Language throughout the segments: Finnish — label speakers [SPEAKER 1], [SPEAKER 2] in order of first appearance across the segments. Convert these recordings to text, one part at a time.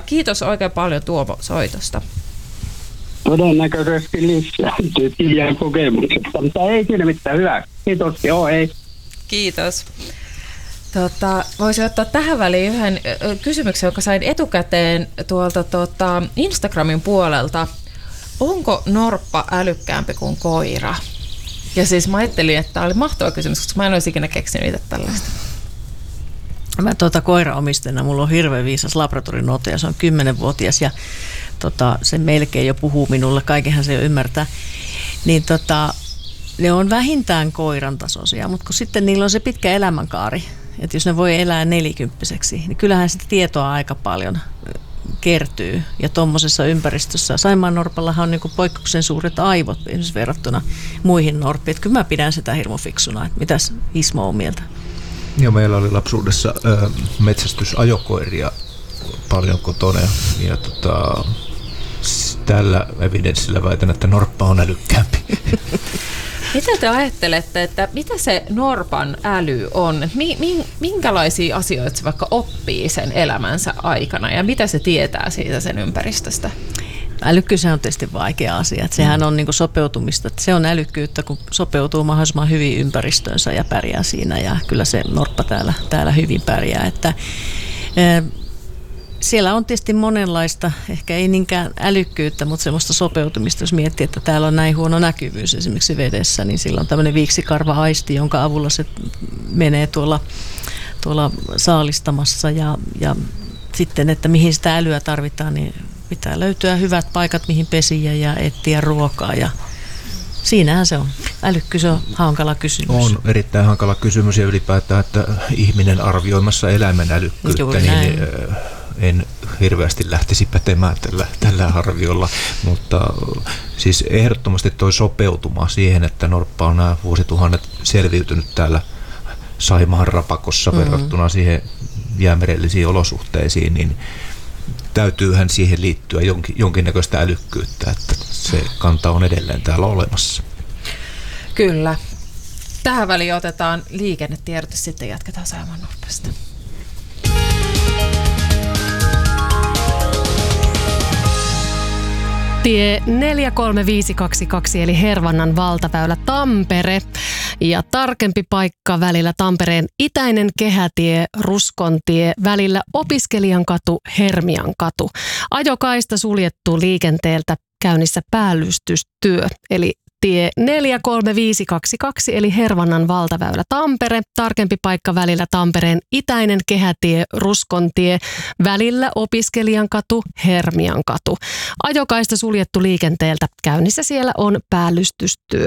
[SPEAKER 1] kiitos oikein paljon Tuomo soitosta.
[SPEAKER 2] Todennäköisesti lisääntyy Tiian kokemuksesta, mutta ei siinä mitään, hyvä. Kiitos, joo, ei.
[SPEAKER 1] Kiitos. Voisin ottaa tähän väliin yhden kysymyksen, jonka sain etukäteen tuolta Instagramin puolelta. Onko norppa älykkäämpi kuin koira? Ja siis mä ajattelin, että tämä oli mahtava kysymys, koska mä en olisi ikinä keksinyt itse tällaista.
[SPEAKER 3] Mä koiraomistajana, mulla on hirveän viisas labradorinouta ja se on 10-vuotias ja se melkein jo puhuu minulle, kaikenhan se jo ymmärtää. Niin ne on vähintään koiran tasoisia, mutta kun sitten niillä on se pitkä elämänkaari, että jos ne voi elää 40-vuotiaaksi, niin kyllähän sitä tietoa aika paljon kertyy. Ja tuommoisessa ympäristössä saimaannorpallahan on niinku poikkeuksellisen suuret aivot esimerkiksi verrattuna muihin norppiin. Kyllä mä pidän sitä hirmu fiksuna. Mitäs Ismo on mieltä?
[SPEAKER 4] Joo, meillä oli lapsuudessa metsästysajokoiria paljon kotona ja tällä evidenssillä väitän, että norppa on älykkäämpi.
[SPEAKER 1] Mitä te ajattelette, että mitä se norpan äly on? Minkälaisia asioita se vaikka oppii sen elämänsä aikana ja mitä se tietää siitä sen ympäristöstä?
[SPEAKER 3] Älykkyys on tietysti vaikea asia. Että sehän on niinku sopeutumista. Että se on älykkyyttä, kun sopeutuu mahdollisimman hyvin ympäristöönsä ja pärjää siinä. Ja kyllä se norppa täällä hyvin pärjää. Että, siellä on tietysti monenlaista, ehkä ei niinkään älykkyyttä, mutta semmoista sopeutumista. Jos miettii, että täällä on näin huono näkyvyys esimerkiksi vedessä, niin sillä on tämmöinen viiksikarva-aisti, jonka avulla se menee tuolla saalistamassa. Ja sitten, että mihin sitä älyä tarvitaan, niin pitää löytyä hyvät paikat, mihin pesiä ja etsiä ruokaa. Ja siinähän se on. Älykkyys on hankala kysymys. On
[SPEAKER 4] erittäin hankala kysymys ja ylipäätään, että ihminen arvioimassa eläimen älykkyyttä, niin en hirveästi lähtisi pätemään tällä arviolla, mutta siis ehdottomasti toi sopeutuma siihen, että norppa on nämä vuosituhannet selviytynyt täällä Saimaan rapakossa verrattuna siihen jäämerellisiin olosuhteisiin, niin täytyyhän siihen liittyä jonkinnäköistä älykkyyttä, että se kanta on edelleen täällä olemassa.
[SPEAKER 1] Kyllä. Tähän väliin otetaan liikennetiedote, sitten jatketaan Saimaannorpasta.
[SPEAKER 5] Tie 43522 eli Hervannan valtaväylä Tampere ja tarkempi paikka välillä Tampereen itäinen kehätie, Ruskontie, välillä Opiskelijankatu, Hermiankatu. Ajokaista suljettu liikenteeltä, käynnissä päällystystyö eli tie 43522 eli Hervannan valtaväylä Tampere, tarkempi paikka välillä Tampereen itäinen kehätie, Ruskontie, välillä Opiskelijankatu, Hermiankatu. Ajokaista suljettu liikenteeltä, käynnissä siellä on päällystystyö.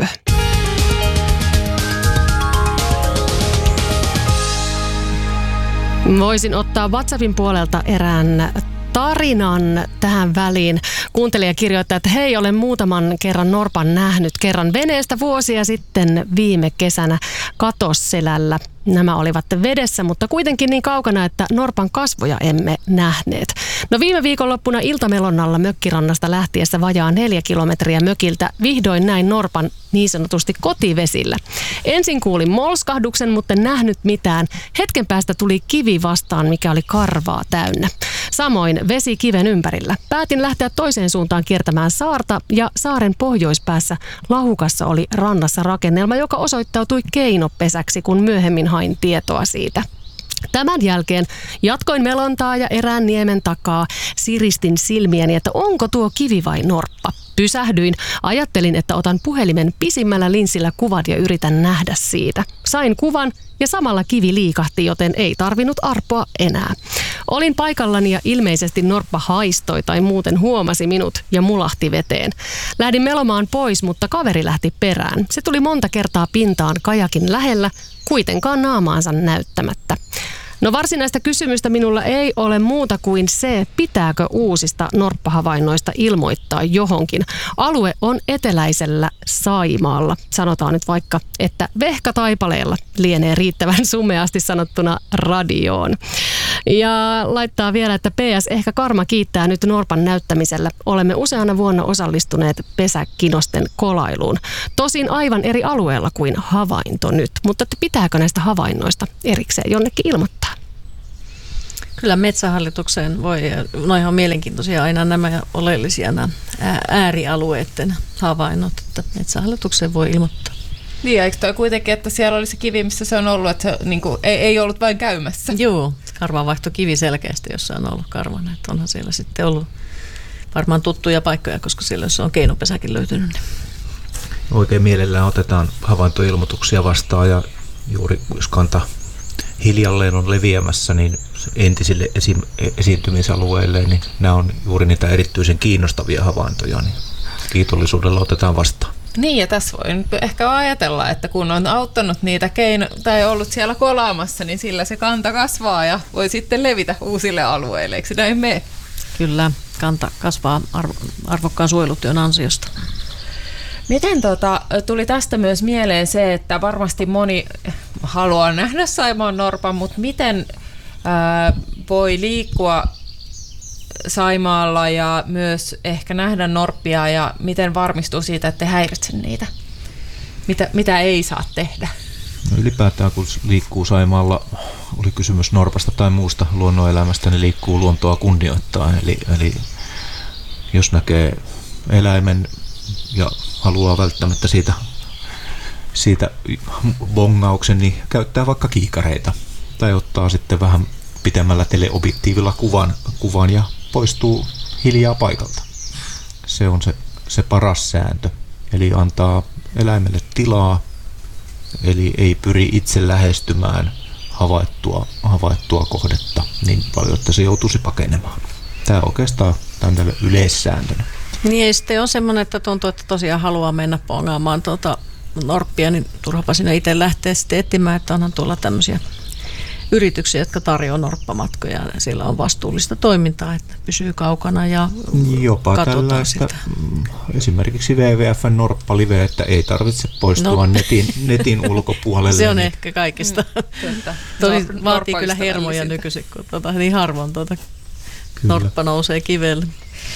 [SPEAKER 5] Voisin ottaa WhatsAppin puolelta erään tarinan tähän väliin. Kuuntelija kirjoittaa, että hei, olen muutaman kerran norpan nähnyt. Kerran veneestä vuosia sitten viime kesänä Katosselällä. Nämä olivat vedessä, mutta kuitenkin niin kaukana, että norpan kasvoja emme nähneet. No viime viikonloppuna iltamelonnalla mökkirannasta lähtiessä vajaa 4 kilometriä mökiltä vihdoin näin norpan niin sanotusti kotivesillä. Ensin kuulin molskahduksen, mutta en nähnyt mitään. Hetken päästä tuli kivi vastaan, mikä oli karvaa täynnä. Samoin vesi kiven ympärillä. Päätin lähteä toiseen suuntaan kiertämään saarta ja saaren pohjoispäässä Lahukassa oli rannassa rakennelma, joka osoittautui keinopesäksi, kun myöhemmin hain tietoa siitä. Tämän jälkeen jatkoin melontaa ja erään niemen takaa siristin silmiäni, että onko tuo kivi vai norppa. Pysähdyin, ajattelin, että otan puhelimen pisimmällä linssillä kuvan ja yritän nähdä siitä. Sain kuvan ja samalla kivi liikahti, joten ei tarvinnut arpoa enää. Olin paikallani ja ilmeisesti norppa haistoi tai muuten huomasi minut ja mulahti veteen. Lähdin melomaan pois, mutta kaveri lähti perään. Se tuli monta kertaa pintaan kajakin lähellä, kuitenkaan naamaansa näyttämättä. No varsinaista kysymystä minulla ei ole muuta kuin se, pitääkö uusista norppahavainnoista ilmoittaa johonkin. Alue on eteläisellä Saimaalla. Sanotaan nyt vaikka, että vehkataipaleella lienee riittävän sumeasti sanottuna radioon. Ja laittaa vielä, että PS, ehkä karma kiittää nyt norpan näyttämisellä. Olemme useana vuonna osallistuneet pesäkinosten kolailuun. Tosin aivan eri alueella kuin havainto nyt. Mutta pitääkö näistä havainnoista erikseen jonnekin ilmoittaa?
[SPEAKER 3] Kyllä Metsähallitukseen voi, no ihan mielenkiintoisia aina nämä oleellisia nämä äärialueiden havainnot, että Metsähallitukseen voi ilmoittaa.
[SPEAKER 1] Niin, eikö toi kuitenkin, että siellä oli se kivi, missä se on ollut, että se niin kuin, ei ollut vain käymässä?
[SPEAKER 3] Joo, karvanvaihtokivi selkeästi, jossa on ollut karvana. Että onhan siellä sitten ollut varmaan tuttuja paikkoja, koska siellä jos on keinopesäkin löytynyt. Niin.
[SPEAKER 4] Oikein mielellään otetaan havaintoilmoituksia vastaan ja juuri jos kanta hiljalleen on leviämässä, niin entisille esiintymisalueille, niin nämä on juuri niitä erityisen kiinnostavia havaintoja, niin kiitollisuudella otetaan vastaan.
[SPEAKER 1] Niin, ja tässä voi nyt ehkä ajatella, että kun on auttanut niitä tai ollut siellä kolaamassa, niin sillä se kanta kasvaa ja voi sitten levitä uusille alueille, eikö näin mene?
[SPEAKER 3] Kyllä, kanta kasvaa arvokkaan suojelutyön ansiosta.
[SPEAKER 1] Miten tuli tästä myös mieleen se, että varmasti moni haluaa nähdä Saimaan norpan, mutta miten voi liikkua Saimaalla ja myös ehkä nähdä norppia ja miten varmistuu siitä, että häiritse niitä? Mitä ei saa tehdä?
[SPEAKER 4] No ylipäätään kun liikkuu Saimaalla, oli kysymys norpasta tai muusta luonnonelämästä, niin liikkuu luontoa kunnioittaa. Eli jos näkee eläimen ja haluaa välttämättä siitä bongauksen, niin käyttää vaikka kiikareita tai ottaa sitten vähän pitemmällä teleobjektiivilla kuvan ja poistuu hiljaa paikalta. Se on se paras sääntö. Eli antaa eläimelle tilaa, eli ei pyri itse lähestymään havaittua kohdetta niin paljon, että se joutuisi pakenemaan. Tämä oikeastaan on tällä yleissääntönä.
[SPEAKER 3] Niin ei sitten ole semmoinen, että tuntuu, että tosiaan haluaa mennä pongaamaan norppia, niin turhapa sinne itse lähtee sitten etsimään, että onhan tuolla tämmöisiä yrityksiä, jotka tarjoaa norppamatkoja ja siellä on vastuullista toimintaa, että pysyy kaukana ja
[SPEAKER 4] jopa tällaista esimerkiksi WWF:n norppalive, että ei tarvitse poistua netin ulkopuolelle.
[SPEAKER 3] Se on ehkä kaikista. Vaatii kyllä hermoja nykyisin, kun niin harvoin norppa nousee kivelle.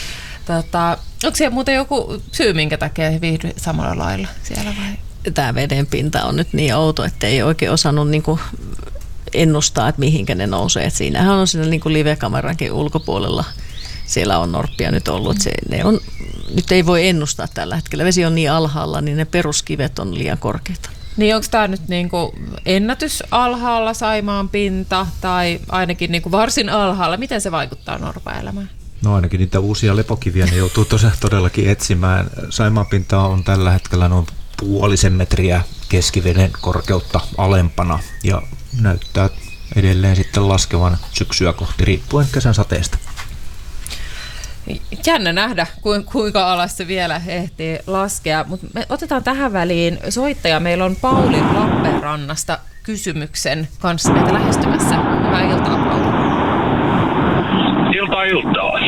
[SPEAKER 1] Onko siellä muuten joku syy, minkä takia he viihdy samalla lailla siellä vai?
[SPEAKER 3] Tämä veden pinta on nyt niin outo, että ei oikein osannut niinku ennustaa, että mihinkä ne nousee. Et siinähän on siinä niinku live-kamerankin ulkopuolella. Siellä on norppia nyt ollut. Nyt ei voi ennustaa tällä hetkellä. Vesi on niin alhaalla, niin ne peruskivet on liian korkeita.
[SPEAKER 1] Niin onko tämä nyt niinku ennätys alhaalla Saimaan pinta tai ainakin niinku varsin alhaalla? Miten se vaikuttaa norpaelämään?
[SPEAKER 4] No ainakin niitä uusia lepokiviä ne joutuu todellakin etsimään. Saimaan pinta on tällä hetkellä noin 0,5 metriä keskiveden korkeutta alempana ja näyttää edelleen sitten laskevan syksyä kohti riippuen kesän sateesta.
[SPEAKER 1] Jännä nähdä, kuinka alas se vielä ehtii laskea, mutta me otetaan tähän väliin soittaja. Meillä on Pauli Lappeenrannasta kysymyksen kanssa meitä lähestymässä. Hyvää iltaa, Pauli.
[SPEAKER 2] Iltaa.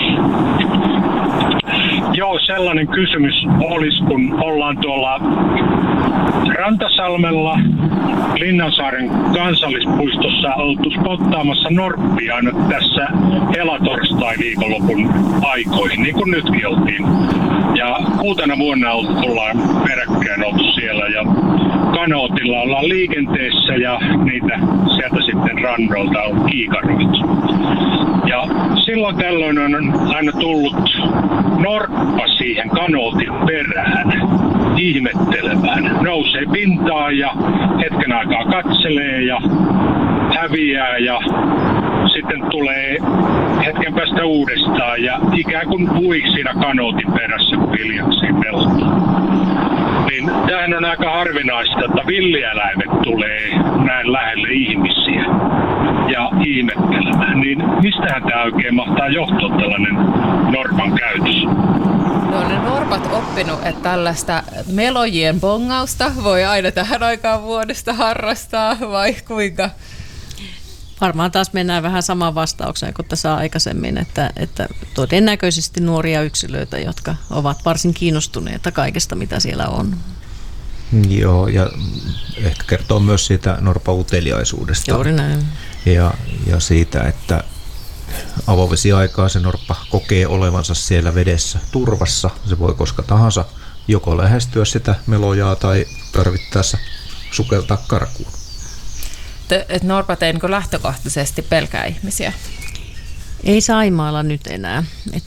[SPEAKER 2] Joo, sellainen kysymys olisi, kun ollaan tuolla Rantasalmella Linnansaaren kansallispuistossa oltu spottaamassa norppia nyt tässä helatorstai-viikonlopun aikoihin, niin kuin nytkin oltiin. Ja uutena vuonna ollaan peräkkäin oltu siellä ja kanootilla ollaan liikenteessä ja niitä sieltä sitten rannolta on kiikaroitu. Ja silloin tällöin on aina tullut norppa siihen kanootin perään ihmettelemään. Nousee pintaan ja hetken aikaa katselee ja häviää ja sitten tulee hetken päästä uudestaan ja ikään kuin puiksi siinä kanootin perässä, kun hiljakseen pelottaa. Niin tämähän on aika harvinaista, että villieläimet tulee näin lähelle ihmisiä ja ihmettelemään. Niin mistähän tämä oikein mahtaa johtua tällainen norpan käytös?
[SPEAKER 1] No ne norpat oppinut, että tällaista melojien bongausta voi aina tähän aikaan vuodesta harrastaa vai kuinka?
[SPEAKER 3] Varmaan taas mennään vähän samaan vastaukseen kuin tässä aikaisemmin, että todennäköisesti nuoria yksilöitä, jotka ovat varsin kiinnostuneita kaikesta, mitä siellä on.
[SPEAKER 4] Joo, ja ehkä kertoo myös siitä norpan uteliaisuudesta.
[SPEAKER 3] Juuri näin.
[SPEAKER 4] Ja siitä, että avovesiaikaa se norppa kokee olevansa siellä vedessä turvassa. Se voi koska tahansa joko lähestyä sitä melojaa tai tarvittaessa sukeltaa karkuun.
[SPEAKER 1] Että norpat ei niin lähtökohtaisesti pelkää ihmisiä?
[SPEAKER 3] Ei Saimaalla nyt enää. Et